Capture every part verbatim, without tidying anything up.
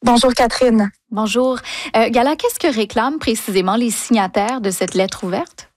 Bonjour Catherine. Bonjour. Euh, Gala, qu'est-ce que réclament précisément les signataires de cette lettre ouverte?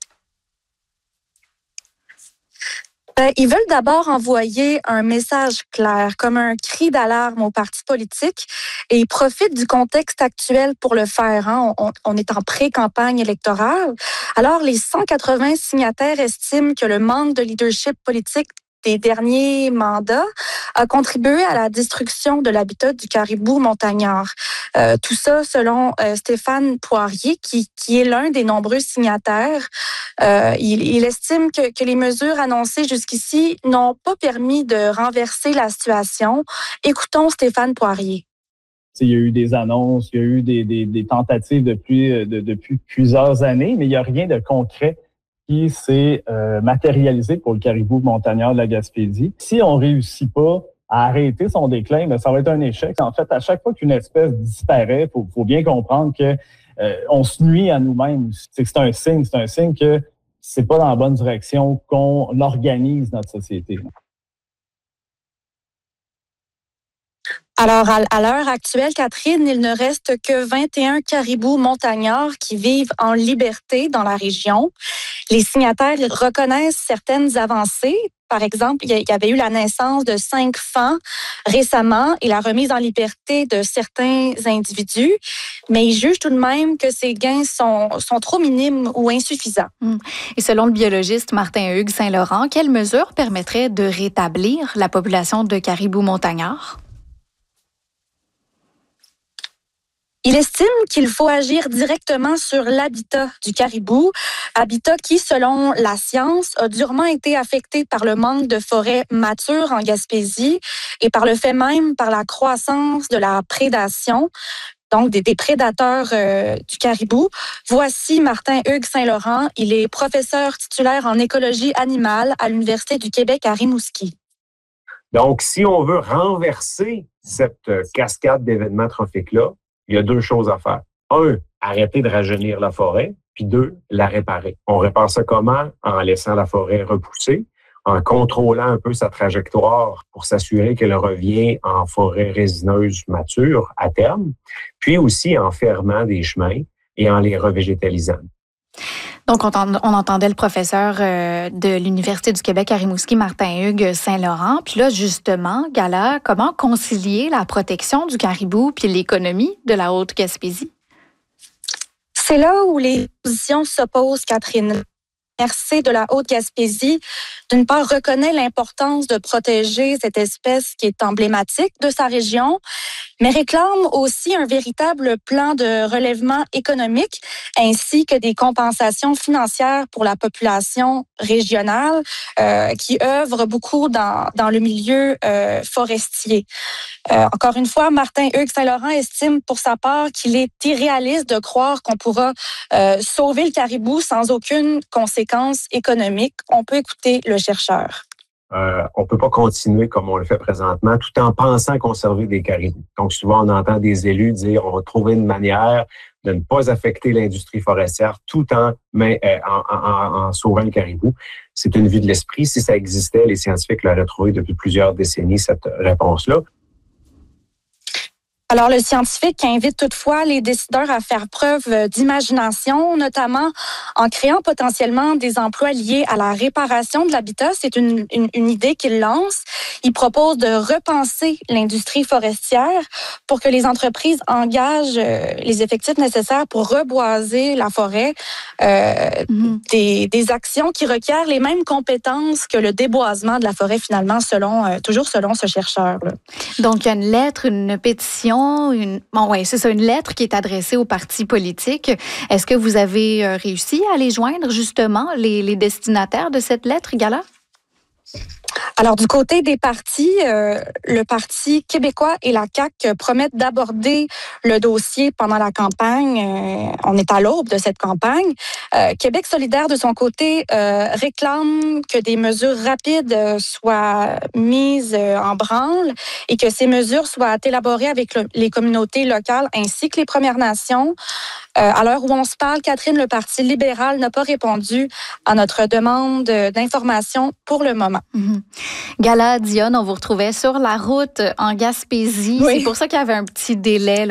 Euh, ils veulent d'abord envoyer un message clair, comme un cri d'alarme aux partis politiques, et ils profitent du contexte actuel pour le faire. Hein. On, on est en pré-campagne électorale. Alors, les cent quatre-vingts signataires estiment que le manque de leadership politique des derniers mandats a contribué à la destruction de l'habitat du caribou montagnard. Euh, tout ça selon euh, Stéphane Poirier, qui, qui est l'un des nombreux signataires. Euh, il, il estime que, que les mesures annoncées jusqu'ici n'ont pas permis de renverser la situation. Écoutons Stéphane Poirier. Il y a eu des annonces, il y a eu des, des, des tentatives depuis, de, depuis plusieurs années, mais il n'y a rien de concret qui s'est euh, matérialisé pour le caribou montagnard de la Gaspésie. Si on réussit pas à arrêter son déclin, bien, ça va être un échec. En fait, à chaque fois qu'une espèce disparaît, faut, faut bien comprendre que euh, on se nuit à nous-mêmes. C'est que c'est un signe, c'est un signe que c'est pas dans la bonne direction qu'on organise notre société. Alors, à l'heure actuelle, Catherine, il ne reste que vingt et un caribous montagnards qui vivent en liberté dans la région. Les signataires reconnaissent certaines avancées. Par exemple, il y avait eu la naissance de cinq fans récemment et la remise en liberté de certains individus, mais ils jugent tout de même que ces gains sont, sont trop minimes ou insuffisants. Et selon le biologiste Martin-Hugues Saint-Laurent, quelles mesures permettraient de rétablir la population de caribous montagnards? Il estime qu'il faut agir directement sur l'habitat du caribou, habitat qui, selon la science, a durement été affecté par le manque de forêts matures en Gaspésie et par le fait même par la croissance de la prédation, donc des, des prédateurs euh, du caribou. Voici Martin-Hugues Saint-Laurent. Il est professeur titulaire en écologie animale à l'Université du Québec à Rimouski. Donc, si on veut renverser cette cascade d'événements trophiques-là, il y a deux choses à faire. Un, arrêter de rajeunir la forêt, puis deux, la réparer. On répare ça comment? En laissant la forêt repousser, en contrôlant un peu sa trajectoire pour s'assurer qu'elle revient en forêt résineuse mature à terme, puis aussi en fermant des chemins et en les revégétalisant. Donc, on, on entendait le professeur euh, de l'Université du Québec à Rimouski, Martin-Hugues Saint-Laurent. Puis là, justement, Gala, comment concilier la protection du caribou puis l'économie de la Haute-Gaspésie? C'est là où les positions s'opposent, Catherine. La M R C de la Haute-Gaspésie, d'une part, reconnaît l'importance de protéger cette espèce qui est emblématique de sa région, mais réclame aussi un véritable plan de relèvement économique ainsi que des compensations financières pour la population régionale euh, qui œuvre beaucoup dans, dans le milieu euh, forestier. Euh, encore une fois, Martin-Hugues Saint-Laurent estime pour sa part qu'il est irréaliste de croire qu'on pourra euh, sauver le caribou sans aucune conséquence économique. On peut écouter le chercheur. Euh, on peut pas continuer comme on le fait présentement tout en pensant conserver des caribous. Donc, souvent, on entend des élus dire on va trouver une manière de ne pas affecter l'industrie forestière tout en, mais, euh, en, en, en sauvant le caribou. C'est une vue de l'esprit. Si ça existait, les scientifiques l'auraient trouvé depuis plusieurs décennies, cette réponse-là. Alors, le scientifique invite toutefois les décideurs à faire preuve d'imagination, notamment en créant potentiellement des emplois liés à la réparation de l'habitat. C'est une, une, une idée qu'il lance. Il propose de repenser l'industrie forestière pour que les entreprises engagent les effectifs nécessaires pour reboiser la forêt. Euh, mmh. des, des actions qui requièrent les mêmes compétences que le déboisement de la forêt, finalement, selon euh, toujours selon ce chercheur-là. Donc, il y a une lettre, une pétition, Une... Bon, ouais, c'est ça, une lettre qui est adressée aux partis politiques. Est-ce que vous avez réussi à les joindre, justement, les, les destinataires de cette lettre, Gala? Alors, du côté des partis, euh, le Parti québécois et la C A Q promettent d'aborder le dossier pendant la campagne. Euh, on est à l'aube de cette campagne. Euh, Québec solidaire, de son côté, euh, réclame que des mesures rapides soient mises en branle et que ces mesures soient élaborées avec le, les communautés locales ainsi que les Premières Nations. Euh, à l'heure où on se parle, Catherine, le Parti libéral n'a pas répondu à notre demande d'information pour le moment. Mm-hmm. Gala, Dionne, on vous retrouvait sur la route en Gaspésie. Oui. C'est pour ça qu'il y avait un petit délai là.